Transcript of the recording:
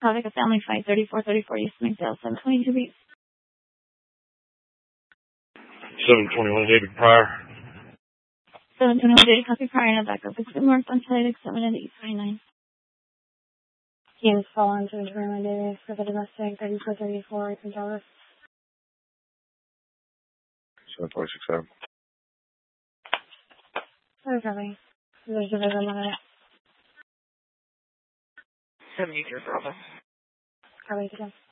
Topic of family fight 3434 East Smithville 722 beats. 721 David Pryor. 721 David copy Pryor and a backup. Exit north on Telluric 7 and 829. Teams fall on to the room David for the domestic 3434 East Dallas. 746 Sorry, Charlie. There's a division on it. 73 Bravo. Charlie again.